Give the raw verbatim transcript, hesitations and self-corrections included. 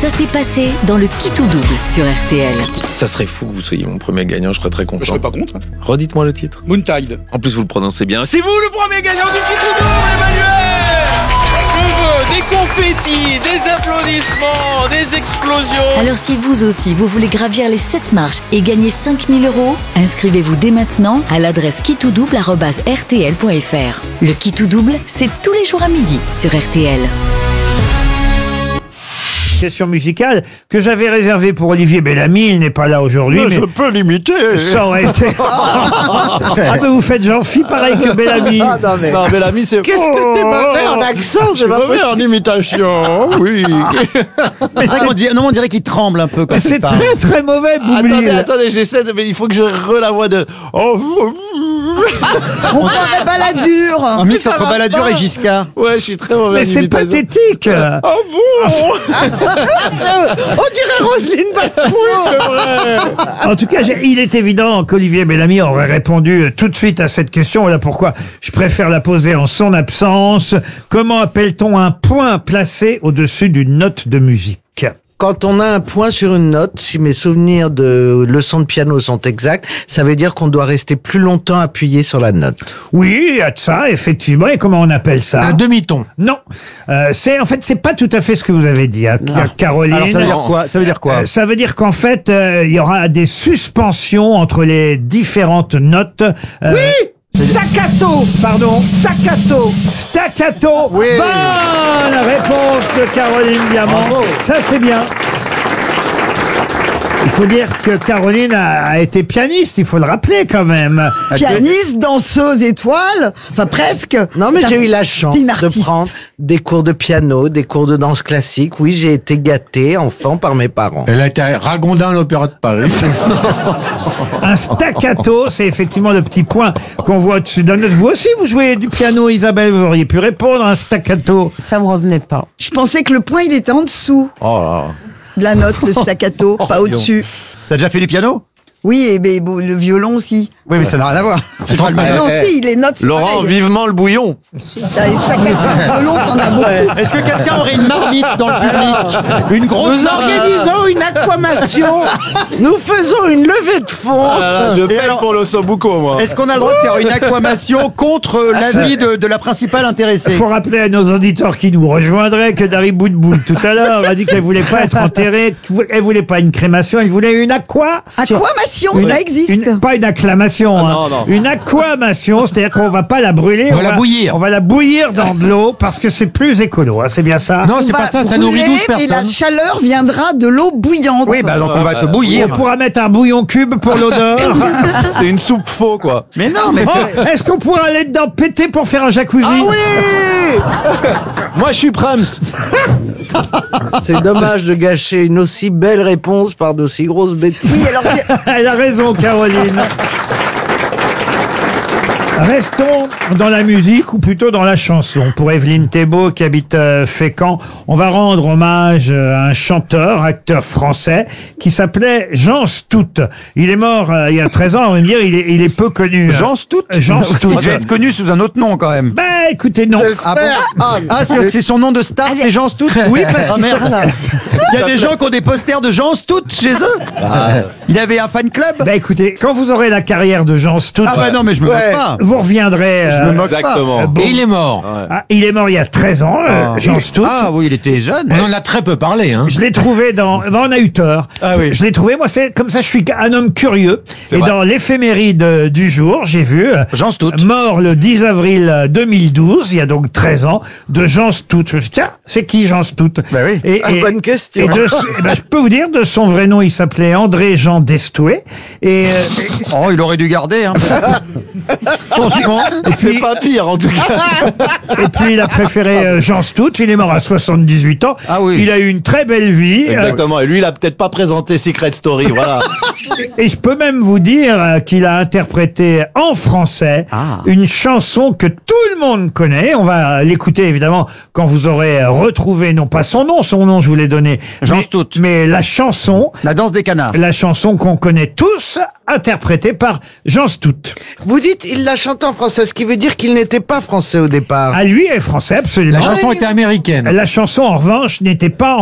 Ça s'est passé dans le Qui tout double sur R T L. Ça serait fou que vous soyez mon premier gagnant, je serais très content. Je serais pas contre. Hein. Redites-moi le titre. Moontide. En plus, vous le prononcez bien. C'est vous le premier gagnant du Qui tout double, Emmanuel. Je veux des confettis, des applaudissements, des explosions. Alors si vous aussi, vous voulez gravir les sept marches et gagner cinq mille euros, inscrivez-vous dès maintenant à l'adresse qui tout double arobase r t l point f r. Le Qui tout double, c'est tous les jours à midi sur R T L. Question musicale que j'avais réservée pour Olivier Bellamy. Il n'est pas là aujourd'hui. Mais je peux l'imiter. ça aurait été... Ah, mais vous faites Jean-Phi pareil que Bellamy. Ah, non, mais... non, Bellamy, c'est... Qu'est-ce que t'es mauvais en accent, c'est mauvais en imitation, oui. Mais c'est... On dirait, non, on dirait qu'il tremble un peu quand c'est il parle. très très mauvais, Boubli. Attendez, attendez, j'essaie de... Mais il faut que je re la voix de... Oh, on paraît baladure. Un mix entre Balladur et Giscard. Ouais, je suis très mauvais. Mais c'est pathétique. Oh bon. On dirait Roselyne Bachelot. C'est vrai. En tout cas, il est évident qu'Olivier Bellamy aurait répondu tout de suite à cette question. Voilà pourquoi je préfère la poser en son absence. Comment appelle-t-on un point placé au-dessus d'une note de musique ? Quand on a un point sur une note, si mes souvenirs de leçons de piano sont exacts, ça veut dire qu'on doit rester plus longtemps appuyé sur la note. Oui, il y a de ça, effectivement. Et comment on appelle ça ? Un demi-ton. Non. Euh, c'est, en fait, c'est pas tout à fait ce que vous avez dit, hein, Caroline. Alors ça veut dire quoi ? Ça veut dire quoi Euh, ça veut dire qu'en fait, euh, il y aura des suspensions entre les différentes notes. Euh, Oui. Staccato. Pardon. Staccato. Staccato. Oui. Bonne réponse de Caroline Diamant. Bravo. Ça, c'est bien. Il faut dire que Caroline a, a été pianiste, il faut le rappeler quand même. Pianiste, danseuse, étoile, enfin presque. Non, mais j'ai eu la chance T'es une de artiste. prendre des cours de piano, des cours de danse classique. Oui, j'ai été gâté enfant par mes parents. Elle a été Ragondin à l'Opéra de Paris. Un staccato, c'est effectivement le petit point qu'on voit au-dessus de la note. Vous aussi, vous jouez du piano, Isabelle, vous auriez pu répondre à un staccato. Ça me revenait pas. Je pensais que le point il était en dessous Oh là. de la note, le staccato, pas au-dessus. T'as déjà fait du piano ? Oui, et ben, bon, le violon aussi. Oui, mais ça n'a rien à voir. C'est pas le Ah même. non, si, les notes. c'est Laurent, pareil. vivement le bouillon. T'as les staccato, le violon, t'en as beaucoup. Est-ce que quelqu'un aurait une marmite dans le public ? Une grosse Nous marmite. organisons une aquamation. Nous faisons une levée de fonds. Ah là là, je Et paye alors- pour l'ossobuco, moi. Est-ce qu'on a le droit de faire une aquamation contre l'avis de, de la principale Il intéressée ? faut rappeler à nos auditeurs qui nous rejoindraient que Dari Boudboul, tout à l'heure, a dit qu'elle voulait pas être enterrée, qu'elle voulait pas une crémation, elle voulait une aqua. Aquamation, Une- ça existe. une- pas une acclamation, Ah, hein. non, non. Une aquamation, c'est-à-dire qu'on va pas la brûler. On va la bouillir. On va la bouillir dans de l'eau parce que c'est plus écolo, hein, c'est bien ça. Non, On c'est va pas ça, ça brûler, nourrit douze mais la personnes. chaleur viendra de l'eau bouillante. Oui, bah donc on va te On bouillir. pourra mettre un bouillon cube pour l'odeur. C'est une soupe faux, quoi. Mais non, mais Oh, c'est... est-ce qu'on pourra aller dedans péter pour faire un jacuzzi? Ah oui. Moi, je suis Prams. C'est dommage de gâcher une aussi belle réponse par d'aussi grosses bêtises. Oui, alors, Elle a raison, Caroline. Restons dans la musique, ou plutôt dans la chanson. Pour Evelyne Thébault, qui habite euh, Fécamp, on va rendre hommage euh, à un chanteur, acteur français, qui s'appelait Jean Stout. Il est mort euh, il y a treize ans, on va me dire, il est, il est peu connu. Jean Stout Jean Stout. Il devait être connu sous un autre nom quand même. Ben, écoutez, non. Ah bon ? Ah, c'est c'est son nom de star, c'est Jean Stout ? Oui, parce Ah, qu'ils merde. sont... Il y a des gens qui ont des posters de Jean Stout chez eux. Il avait un fan club. Ben, écoutez, quand vous aurez la carrière de Jean Stout, Ah bah non, mais je me Ouais. moque pas. vous reviendrez... Je euh, me moque pas. Exactement. bon. Et il est mort. Ah, il est mort il y a treize ans, euh, Ah, Jean il- Stout. Ah oui, il était jeune. On en a très peu parlé, hein. Je l'ai trouvé dans... Ben, on a eu tort. Ah je, oui. je l'ai trouvé, moi, c'est comme ça, je suis un homme curieux. C'est Et vrai. dans l'éphéméride euh, du jour, j'ai vu... euh, Jean Stout. Mort le dix avril deux mille douze, il y a donc treize ans, de Jean Stout. Je me suis dit, tiens, c'est qui Jean Stout? Ben oui. Et, Ah, et- bonne question. et de ce- eh ben, je peux vous dire, de son vrai nom, il s'appelait André Jean Destoué. Et, euh, Oh, il aurait dû garder. Hein. Franchement. et, C'est puis, pas pire, en tout cas. et puis, il a préféré euh, Jean Stout. Il est mort à soixante-dix-huit ans. Ah oui. Il a eu une très belle vie. Euh, Exactement. Et lui, il a peut-être pas présenté Secret Story, voilà. Et je peux même vous dire euh, qu'il a interprété en français Ah. une chanson que tout le monde connaît. On va l'écouter évidemment quand vous aurez retrouvé, non pas son nom, son nom je vous l'ai donné, Jean mais, Stout. mais la chanson, La danse des canards. la chanson qu'on connaît tous, interprétée par Jean Stout. Vous dites, il l'a chanté en français, ce qui veut dire qu'il n'était pas français au départ. À lui est français, absolument. La chanson était américaine. La chanson, en revanche, n'était pas